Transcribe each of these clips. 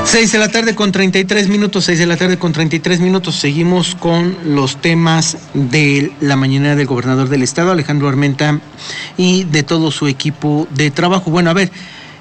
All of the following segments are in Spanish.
6 de la tarde con 33 minutos, 6 de la tarde con 33 minutos. Seguimos con los temas de la mañanera del gobernador del estado, Alejandro Armenta, y de todo su equipo de trabajo. Bueno, a ver,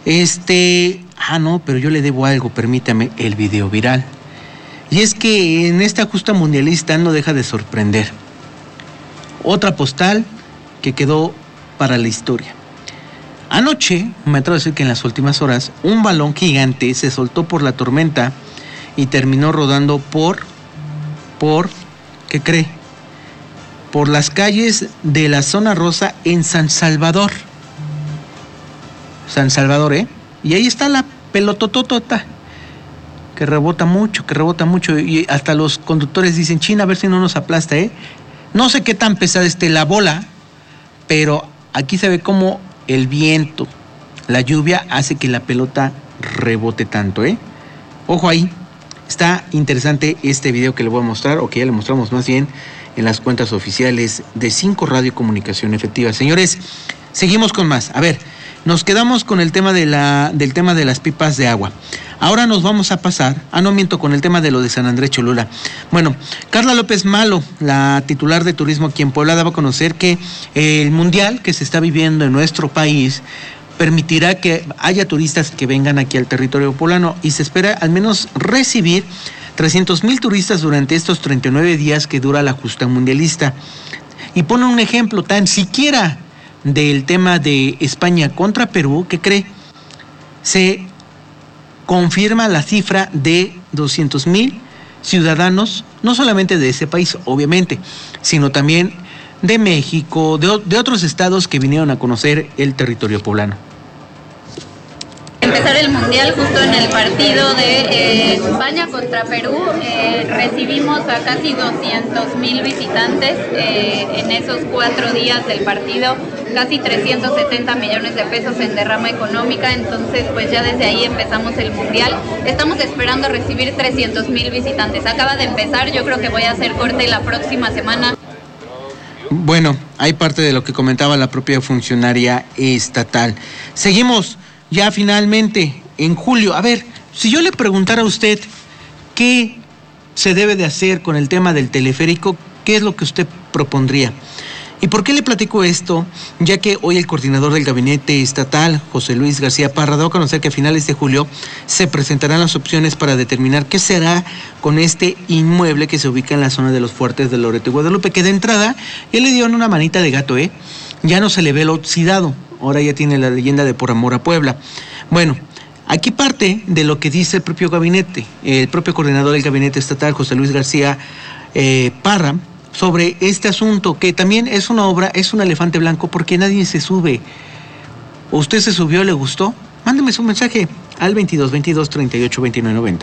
no, pero yo le debo algo, permítame, el video viral. Y es que en esta justa mundialista no deja de sorprender. Otra postal que quedó para la historia. Anoche, me atrevo a decir que en las últimas horas, un balón gigante se soltó por la tormenta y terminó rodando ¿qué cree? Por las calles de la zona rosa en San Salvador. San Salvador, Y ahí está la pelototota, que rebota mucho, y hasta los conductores dicen, China, a ver si no nos aplasta, No sé qué tan pesada esté la bola, pero aquí se ve cómo el viento, la lluvia hace que la pelota rebote tanto, Ojo ahí, está interesante este video que le voy a mostrar, o que ya le mostramos más bien en las cuentas oficiales de 5 Radio Comunicación Efectiva. Señores, seguimos con más. A ver, nos quedamos con el tema del tema de las pipas de agua. Ahora nos vamos a pasar, con el tema de lo de San Andrés Cholula. Bueno, Carla López Malo, la titular de turismo aquí en Puebla, daba a conocer que el mundial que se está viviendo en nuestro país permitirá que haya turistas que vengan aquí al territorio poblano y se espera al menos recibir 300,000 turistas durante estos 39 días que dura la justa mundialista. Y pone un ejemplo tan siquiera del tema de España contra Perú, ¿qué cree? Se confirma la cifra de 200,000 ciudadanos, no solamente de ese país, obviamente, sino también de México, de otros estados que vinieron a conocer el territorio poblano. Empezar el mundial justo en el partido de España contra Perú, recibimos a casi 200,000 visitantes en esos 4 días del partido, casi 370 millones de pesos en derrama económica, entonces pues ya desde ahí empezamos el mundial. Estamos esperando recibir 300,000 visitantes. Acaba de empezar, yo creo que voy a hacer corte la próxima semana. Bueno, hay parte de lo que comentaba la propia funcionaria estatal. Seguimos. Ya finalmente, en julio, a ver, si yo le preguntara a usted qué se debe de hacer con el tema del teleférico, ¿qué es lo que usted propondría? ¿Y por qué le platico esto? Ya que hoy el coordinador del gabinete estatal, José Luis García Parra, dio a conocer que a finales de julio se presentarán las opciones para determinar qué será con este inmueble que se ubica en la zona de los fuertes de Loreto y Guadalupe, que de entrada ya le dieron una manita de gato, Ya no se le ve el oxidado. Ahora ya tiene la leyenda de Por Amor a Puebla. Bueno, aquí parte de lo que dice el propio gabinete, el propio coordinador del gabinete estatal, José Luis García Parra, sobre este asunto, que también es una obra, es un elefante blanco, porque nadie se sube. ¿O usted se subió, le gustó? Mándeme su mensaje al 22 38 29 90.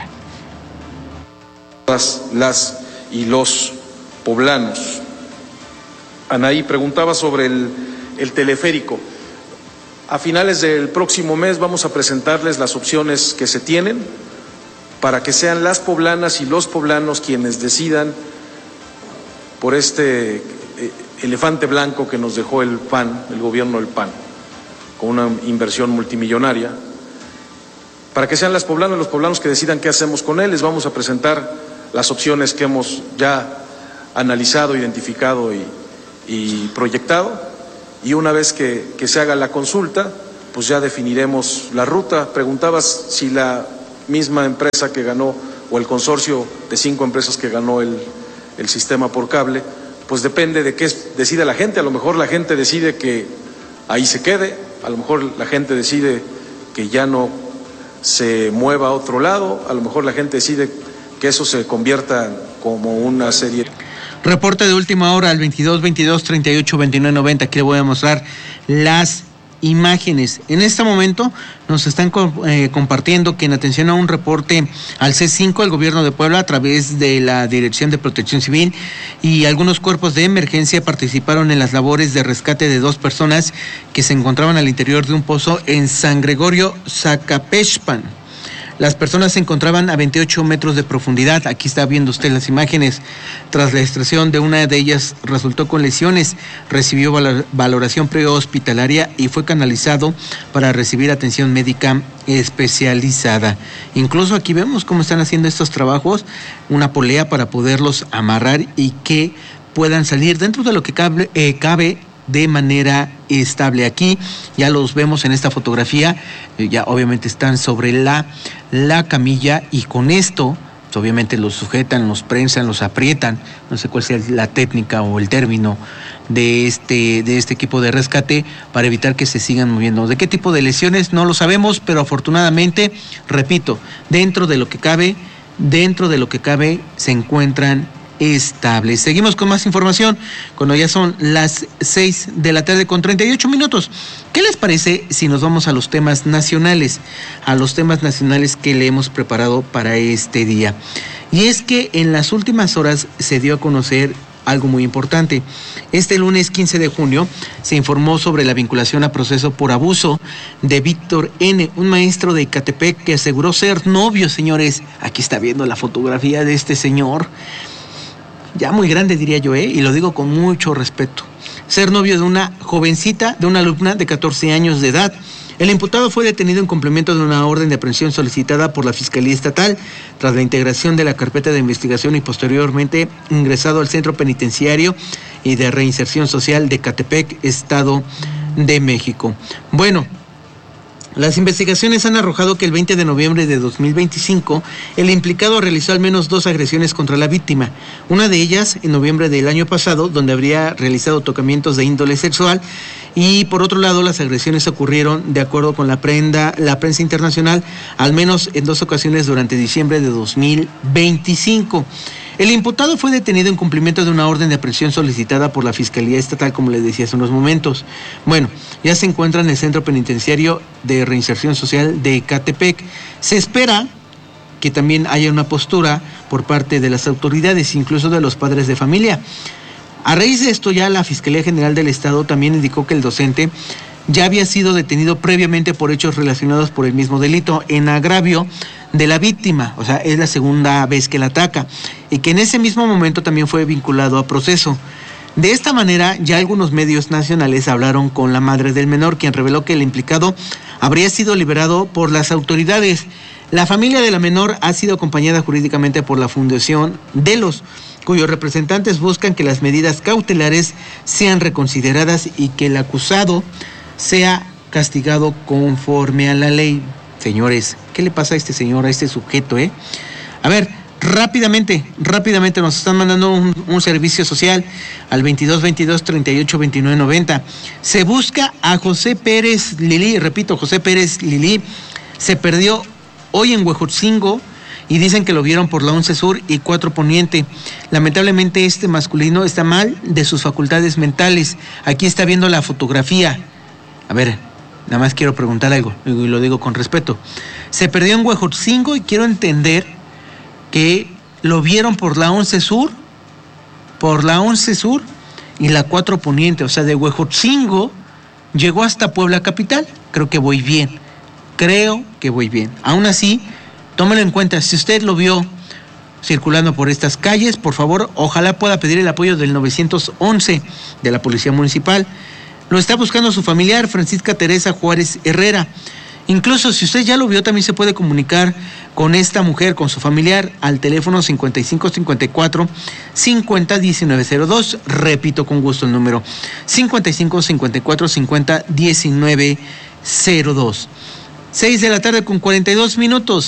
Las y los poblanos. Anaí preguntaba sobre el teleférico. A finales del próximo mes vamos a presentarles las opciones que se tienen para que sean las poblanas y los poblanos quienes decidan por este elefante blanco que nos dejó el PAN, el gobierno del PAN, con una inversión multimillonaria. Para que sean las poblanas y los poblanos que decidan qué hacemos con él, les vamos a presentar las opciones que hemos ya analizado, identificado y proyectado. Y una vez que se haga la consulta, pues ya definiremos la ruta. Preguntabas si la misma empresa que ganó, o el consorcio de 5 empresas que ganó el sistema por cable, pues depende de qué decide la gente. A lo mejor la gente decide que ahí se quede, a lo mejor la gente decide que ya no se mueva a otro lado, a lo mejor la gente decide que eso se convierta como una serie. Reporte de última hora al 22 38 29 90. Aquí le voy a mostrar las imágenes. En este momento nos están compartiendo que en atención a un reporte al C5, el gobierno de Puebla, a través de la Dirección de Protección Civil y algunos cuerpos de emergencia, participaron en las labores de rescate de 2 personas que se encontraban al interior de un pozo en San Gregorio, Zacapechpan. Las personas se encontraban a 28 metros de profundidad. Aquí está viendo usted las imágenes. Tras la extracción de una de ellas resultó con lesiones, recibió valoración prehospitalaria y fue canalizado para recibir atención médica especializada. Incluso aquí vemos cómo están haciendo estos trabajos, una polea para poderlos amarrar y que puedan salir dentro de lo que cabe de manera estable. Aquí ya los vemos en esta fotografía, ya obviamente están sobre la camilla y con esto pues obviamente los sujetan, los prensan, los aprietan, no sé cuál sea la técnica o el término de este equipo de rescate para evitar que se sigan moviendo. ¿De qué tipo de lesiones? No lo sabemos, pero afortunadamente, repito, dentro de lo que cabe se encuentran estables. Seguimos con más información cuando ya son las 6 de la tarde con 38 minutos. ¿Qué les parece si nos vamos a los temas nacionales? A los temas nacionales que le hemos preparado para este día. Y es que en las últimas horas se dio a conocer algo muy importante. Este lunes 15 de junio se informó sobre la vinculación a proceso por abuso de Víctor N., un maestro de Ecatepec que aseguró ser novio, señores. Aquí está viendo la fotografía de este señor. Ya muy grande, diría yo, y lo digo con mucho respeto. Ser novio de una jovencita, de una alumna de 14 años de edad. El imputado fue detenido en cumplimiento de una orden de aprehensión solicitada por la Fiscalía Estatal tras la integración de la carpeta de investigación y posteriormente ingresado al Centro Penitenciario y de Reinserción Social de Ecatepec, Estado de México. Bueno, las investigaciones han arrojado que el 20 de noviembre de 2025, el implicado realizó al menos 2 agresiones contra la víctima. Una de ellas en noviembre del año pasado, donde habría realizado tocamientos de índole sexual. Y por otro lado, las agresiones ocurrieron, de acuerdo con la prensa internacional, al menos en 2 ocasiones durante diciembre de 2025. El imputado fue detenido en cumplimiento de una orden de aprehensión solicitada por la Fiscalía Estatal, como les decía hace unos momentos. Bueno, ya se encuentra en el Centro Penitenciario de Reinserción Social de Ecatepec. Se espera que también haya una postura por parte de las autoridades, incluso de los padres de familia. A raíz de esto, ya la Fiscalía General del Estado también indicó que el docente ya había sido detenido previamente por hechos relacionados por el mismo delito en agravio de la víctima, o sea, es la segunda vez que la ataca, y que en ese mismo momento también fue vinculado a proceso. De esta manera, ya algunos medios nacionales hablaron con la madre del menor, quien reveló que el implicado habría sido liberado por las autoridades. La familia de la menor ha sido acompañada jurídicamente por la Fundación Delos, cuyos representantes buscan que las medidas cautelares sean reconsideradas y que el acusado sea castigado conforme a la ley. Señores, ¿qué le pasa a este señor, a este sujeto, A ver, rápidamente nos están mandando un servicio social al 2222-382990. Se busca a José Pérez Lili, repito, José Pérez Lili, se perdió hoy en Huejotzingo y dicen que lo vieron por la 11 Sur y 4 Poniente. Lamentablemente este masculino está mal de sus facultades mentales. Aquí está viendo la fotografía. A ver, nada más quiero preguntar algo, y lo digo con respeto. Se perdió en Huejotzingo y quiero entender que lo vieron por la 11 Sur y la 4 Poniente, o sea, de Huejotzingo llegó hasta Puebla Capital. Creo que voy bien. Aún así, tómelo en cuenta, si usted lo vio circulando por estas calles, por favor, ojalá pueda pedir el apoyo del 911 de la Policía Municipal. Lo está buscando su familiar, Francisca Teresa Juárez Herrera. Incluso si usted ya lo vio, también se puede comunicar con esta mujer, con su familiar, al teléfono 5554-501902. Repito con gusto el número, 5554-501902. 6 de la tarde con 42 minutos.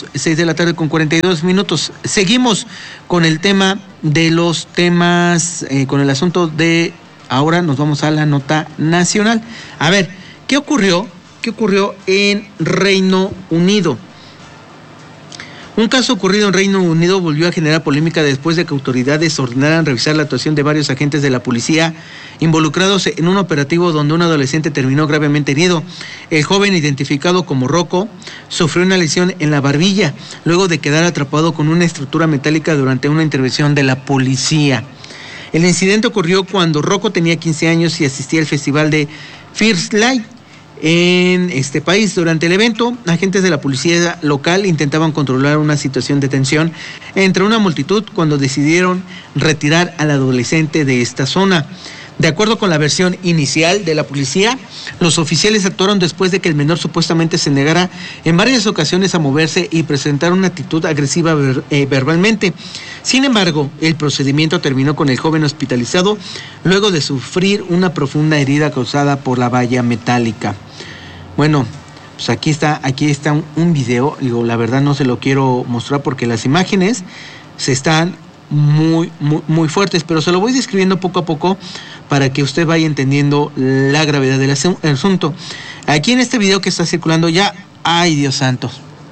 Seguimos con el tema de los temas, con el asunto de... Ahora nos vamos a la nota nacional. A ver, ¿qué ocurrió en Reino Unido? Un caso ocurrido en Reino Unido volvió a generar polémica después de que autoridades ordenaran revisar la actuación de varios agentes de la policía involucrados en un operativo donde un adolescente terminó gravemente herido. El joven, identificado como Rocco, sufrió una lesión en la barbilla luego de quedar atrapado con una estructura metálica durante una intervención de la policía. El incidente ocurrió cuando Rocco tenía 15 años y asistía al festival de First Light en este país. Durante el evento, agentes de la policía local intentaban controlar una situación de tensión entre una multitud cuando decidieron retirar al adolescente de esta zona. De acuerdo con la versión inicial de la policía, los oficiales actuaron después de que el menor supuestamente se negara en varias ocasiones a moverse y presentar una actitud agresiva verbalmente. Sin embargo, el procedimiento terminó con el joven hospitalizado luego de sufrir una profunda herida causada por la valla metálica. Bueno, pues aquí está un video. Digo, la verdad no se lo quiero mostrar porque las imágenes se están muy fuertes, pero se lo voy describiendo poco a poco para que usted vaya entendiendo la gravedad del asunto. Aquí en este video que está circulando ya, ¡ay, Dios santo!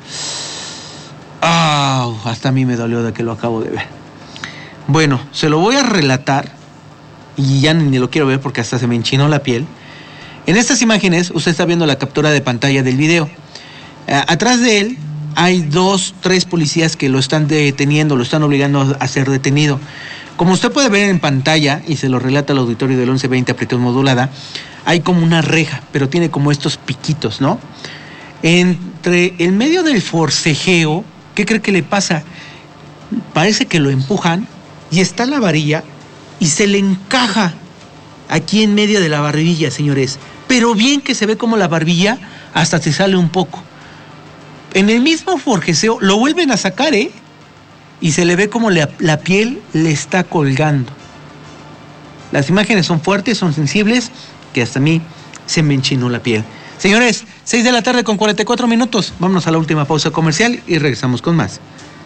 Hasta a mí me dolió de que lo acabo de ver. Bueno, se lo voy a relatar y ya ni lo quiero ver porque hasta se me enchinó la piel. En estas imágenes usted está viendo la captura de pantalla del video. Atrás de él hay 2-3 policías que lo están deteniendo, lo están obligando a ser detenido. Como usted puede ver en pantalla, y se lo relata el auditorio del 1120 amplitud modulada, hay como una reja, pero tiene como estos piquitos, ¿no? Entre el medio del forcejeo, ¿qué cree que le pasa? Parece que lo empujan y está la varilla y se le encaja aquí en medio de la barbilla, señores. Pero bien que se ve como la barbilla hasta se sale un poco. En el mismo forcejeo lo vuelven a sacar, y se le ve como la piel le está colgando. Las imágenes son fuertes, son sensibles, que hasta a mí se me enchinó la piel. Señores, 6 de la tarde con 44 minutos. Vámonos a la última pausa comercial y regresamos con más.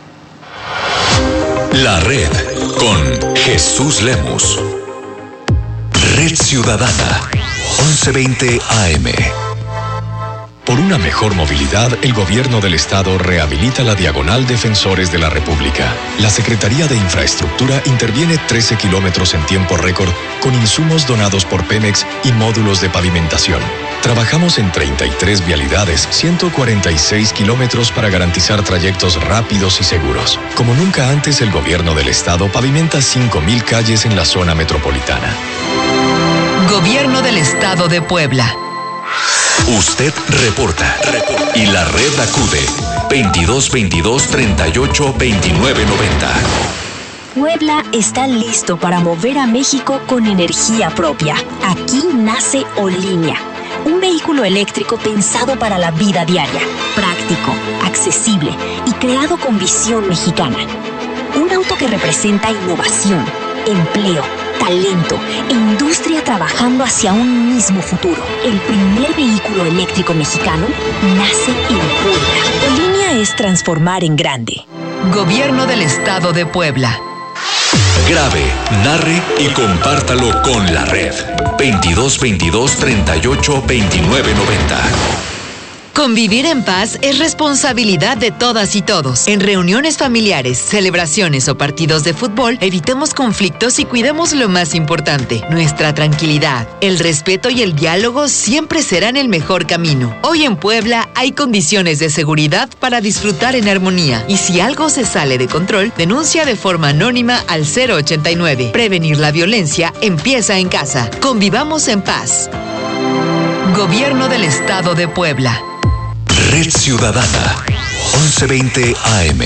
La Red con Jesús Lemus. Red Ciudadana, 1120 AM. Por una mejor movilidad, el Gobierno del Estado rehabilita la Diagonal Defensores de la República. La Secretaría de Infraestructura interviene 13 kilómetros en tiempo récord con insumos donados por Pemex y módulos de pavimentación. Trabajamos en 33 vialidades, 146 kilómetros para garantizar trayectos rápidos y seguros. Como nunca antes, el Gobierno del Estado pavimenta 5,000 calles en la zona metropolitana. Gobierno del Estado de Puebla. Usted reporta y la red acude 2222 38 29 90. Puebla está listo para mover a México con energía propia. Aquí nace Olínea, un vehículo eléctrico pensado para la vida diaria, práctico, accesible y creado con visión mexicana. Un auto que representa innovación, empleo, talento e industria trabajando hacia un mismo futuro. El primer vehículo eléctrico mexicano nace en Puebla. Olínea es transformar en grande. Gobierno del Estado de Puebla. Grabe, narre y compártalo con la red. 2222 38 29 90. Convivir en paz es responsabilidad de todas y todos. En reuniones familiares, celebraciones o partidos de fútbol, evitemos conflictos y cuidemos lo más importante, nuestra tranquilidad. El respeto y el diálogo siempre serán el mejor camino. Hoy en Puebla hay condiciones de seguridad para disfrutar en armonía. Y si algo se sale de control, denuncia de forma anónima al 089. Prevenir la violencia empieza en casa. Convivamos en paz. Gobierno del Estado de Puebla. Red Ciudadana, 1120 AM.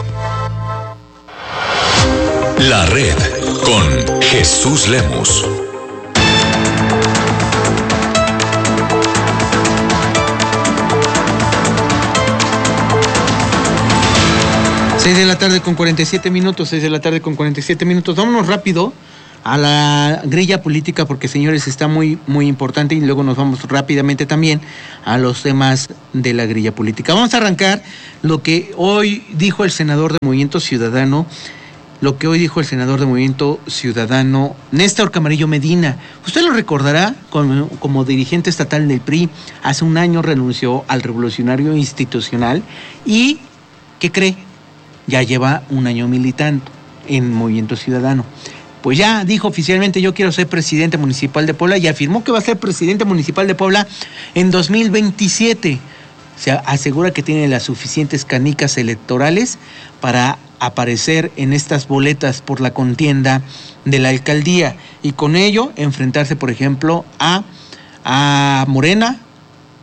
La Red con Jesús Lemus. Seis de la tarde con 47 minutos. Vámonos rápido a la grilla política porque, señores, está muy importante, y luego nos vamos rápidamente también a los temas de la grilla política. Vamos a arrancar lo que hoy dijo el senador de Movimiento Ciudadano, Néstor Camarillo Medina. Usted lo recordará como dirigente estatal del PRI. Hace un año renunció al Revolucionario Institucional y, ¿qué cree? Ya lleva un año militando en Movimiento Ciudadano. Pues ya dijo oficialmente: yo quiero ser presidente municipal de Puebla, y afirmó que va a ser presidente municipal de Puebla en 2027. Se asegura que tiene las suficientes canicas electorales para aparecer en estas boletas por la contienda de la alcaldía y con ello enfrentarse, por ejemplo, a Morena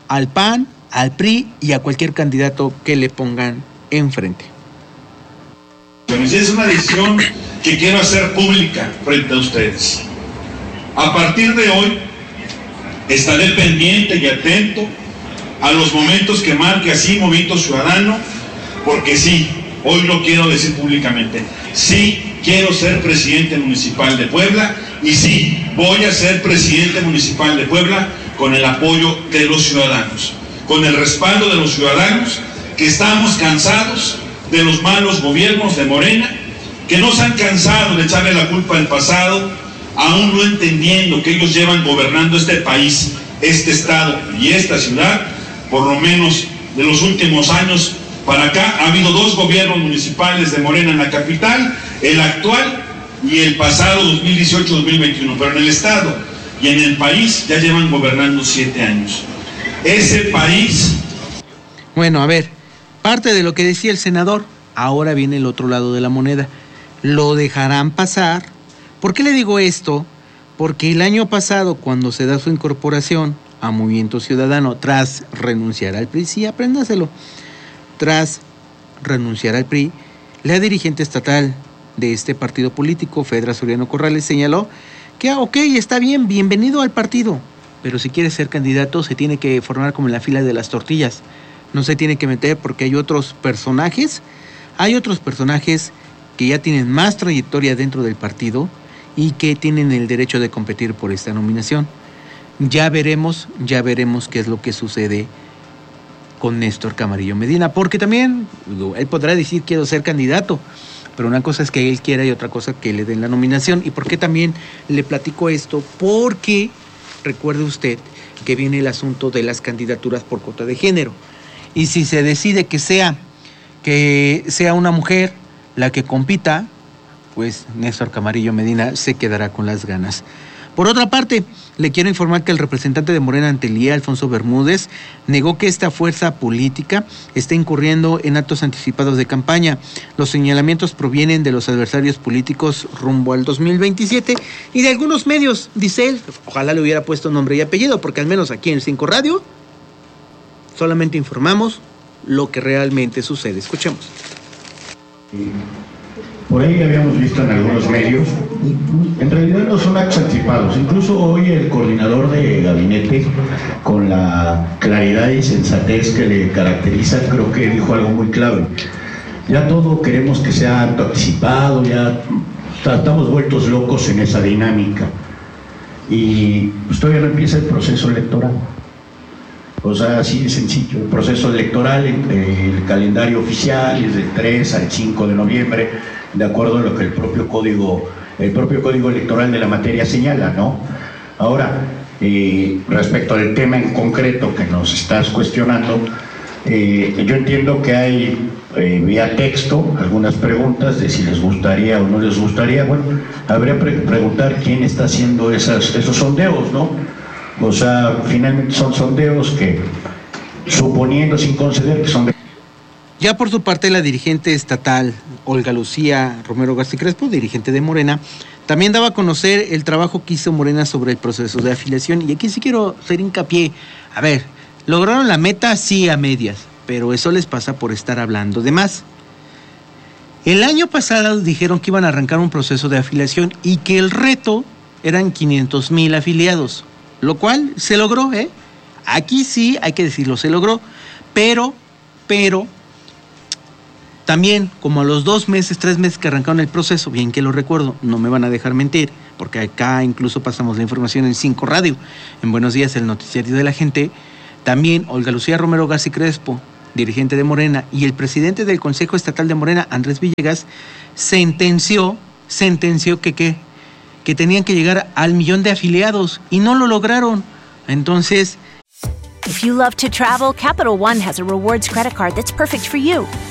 al PAN, al PRI y a cualquier candidato que le pongan enfrente. Es una decisión que quiero hacer pública frente a ustedes. A partir de hoy estaré pendiente y atento a los momentos que marque así Movimiento Ciudadano, porque sí, hoy lo quiero decir públicamente, sí quiero ser presidente municipal de Puebla y sí, voy a ser presidente municipal de Puebla con el apoyo de los ciudadanos, con el respaldo de los ciudadanos que estamos cansados de los malos gobiernos de Morena, que no se han cansado de echarle la culpa al pasado, aún no entendiendo que ellos llevan gobernando este país, este estado y esta ciudad, por lo menos de los últimos años para acá. Ha habido 2 gobiernos municipales de Morena en la capital, el actual y el pasado 2018-2021, pero en el estado y en el país ya llevan gobernando 7 años. Ese país... Bueno, a ver, parte de lo que decía el senador, ahora viene el otro lado de la moneda. ¿Lo dejarán pasar? ¿Por qué le digo esto? Porque el año pasado, cuando se da su incorporación a Movimiento Ciudadano, tras renunciar al PRI, sí, apréndaselo, tras renunciar al PRI, la dirigente estatal de este partido político, Fedra Soriano Corrales, señaló que, ok, está bien, bienvenido al partido, pero si quiere ser candidato se tiene que formar como en la fila de las tortillas, no se tiene que meter porque hay otros personajes que ya tienen más trayectoria dentro del partido y que tienen el derecho de competir por esta nominación. Ya veremos qué es lo que sucede con Néstor Camarillo Medina, porque también él podrá decir quiero ser candidato, pero una cosa es que él quiera y otra cosa que le den la nominación. ¿Y por qué también le platico esto? Porque recuerde usted que viene el asunto de las candidaturas por cuota de género, y si se decide que sea una mujer la que compita, pues Néstor Camarillo Medina se quedará con las ganas. Por otra parte, le quiero informar que el representante de Morena ante el IE, Alfonso Bermúdez, negó que esta fuerza política esté incurriendo en actos anticipados de campaña. Los señalamientos provienen de los adversarios políticos rumbo al 2027 y de algunos medios, dice él. Ojalá le hubiera puesto nombre y apellido, porque al menos aquí en 5 Radio solamente informamos lo que realmente sucede. Escuchemos. Por ahí habíamos visto en algunos medios, en realidad no son actos anticipados. Incluso hoy el coordinador de gabinete, con la claridad y sensatez que le caracteriza, creo que dijo algo muy clave. Ya todo queremos que sea acto anticipado, ya estamos vueltos locos en esa dinámica. Y pues todavía no empieza el proceso electoral. O sea, así de sencillo. El proceso electoral, el calendario oficial es del 3 al 5 de noviembre, de acuerdo a lo que el propio código electoral de la materia señala, ¿no? Ahora, respecto al tema en concreto que nos estás cuestionando, yo entiendo que hay vía texto algunas preguntas de si les gustaría o no les gustaría. Bueno, habría que preguntar quién está haciendo esos sondeos, ¿no? O sea, finalmente son sondeos que, suponiendo sin conceder que son de... Ya por su parte, la dirigente estatal Olga Lucía Romero García Crespo, dirigente de Morena, también daba a conocer el trabajo que hizo Morena sobre el proceso de afiliación. Y aquí sí quiero hacer hincapié. A ver, lograron la meta sí a medias, pero eso les pasa por estar hablando de más. El año pasado dijeron que iban a arrancar un proceso de afiliación y que el reto eran 500,000 afiliados, lo cual se logró, ¿eh? Aquí sí, hay que decirlo, se logró, pero también, como a los 2 meses, 3 meses que arrancaron el proceso, bien que lo recuerdo, no me van a dejar mentir, porque acá incluso pasamos la información en 5 Radio, en Buenos Días, el noticiario de la gente, también Olga Lucía Romero García Crespo, dirigente de Morena, y el presidente del Consejo Estatal de Morena, Andrés Villegas, sentenció que tenían que llegar al 1,000,000 de afiliados, y no lo lograron. Entonces... If you love to travel, Capital One has a rewards credit card that's perfect for you.